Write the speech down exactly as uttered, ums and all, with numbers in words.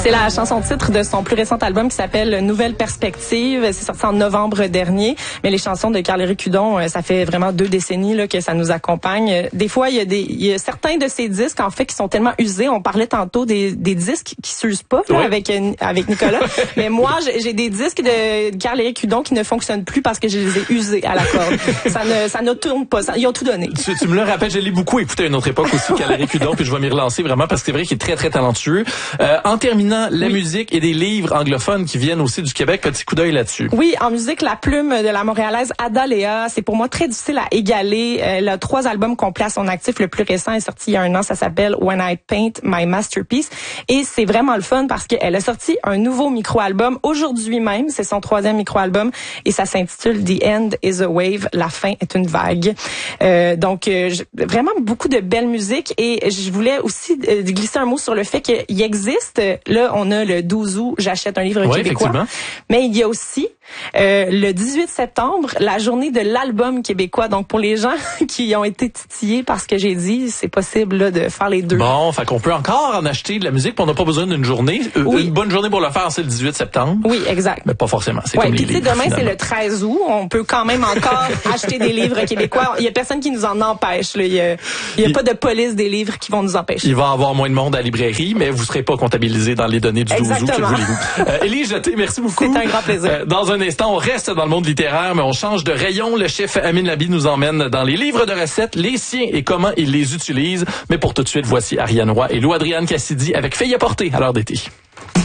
C'est la chanson-titre de son plus récent album qui s'appelle Nouvelle Perspective. C'est sorti en novembre dernier. Mais les chansons de Carl-Éric Hudon, ça fait vraiment deux décennies là, que ça nous accompagne. Des fois, il y a des, il y a certains de ces disques, en fait, qui sont tellement usés. On parlait tantôt des, des disques qui s'usent pas, là, oui. avec, avec Nicolas. Mais moi, j'ai des disques de Carl-Éric Hudon qui ne fonctionnent plus parce que je les ai usés à la corde. Ça ne, ça ne tourne pas. Ça, ils ont tout donné. Tu, tu me le rappelles, je l'ai beaucoup écouté à une autre époque aussi, Carl-Éric Hudon, puis je vais m'y relancer vraiment parce que c'est vrai qu'il est très, très talentueux. Euh, en terminant, la oui. musique et des livres anglophones qui viennent aussi du Québec. Petit coup d'œil là-dessus. Oui, en musique, la plume de la Montréalaise Ada Léa, c'est pour moi très difficile à égaler. Elle a trois albums complets à son actif. Le plus récent est sorti il y a un an, ça s'appelle When I Paint My Masterpiece. Et c'est vraiment le fun parce qu'elle a sorti un nouveau micro-album aujourd'hui même. C'est son troisième micro-album et ça s'intitule The End is a Wave. La fin est une vague. Euh, donc, euh, vraiment beaucoup de belle musique et je voulais aussi euh, glisser un mot sur le fait qu'il existe, là, on a le douze août, j'achète un livre oui, québécois. Mais il y a aussi euh, le dix-huit septembre, la journée de l'album québécois. Donc, pour les gens qui ont été titillés par ce que j'ai dit, c'est possible là, de faire les deux. Bon, fait qu'on peut encore en acheter de la musique, puis on n'a pas besoin d'une journée. Oui. Une bonne journée pour le faire, c'est le dix-huit septembre. Oui, exact. Mais pas forcément. C'est ouais, comme les livres. Demain, c'est le treize août. On peut quand même encore acheter des livres québécois. Il y a personne qui nous en empêche. Là. Il y a, il y a il... pas de police des livres qui vont nous empêcher. Il va y avoir moins de monde à la librairie, mais vous serez pas comptabilisé dans les données du douze août. Que voulez-vous. Euh, Élie Jeté, merci beaucoup. C'est un grand plaisir. Euh, dans un instant, on reste dans le monde littéraire, mais on change de rayon. Le chef Amin Labi nous emmène dans les livres de recettes, les siens et comment il les utilise. Mais pour tout de suite, voici Ariane Roy et Lou Adrienne Cassidy avec Fille à porter à l'heure d'été.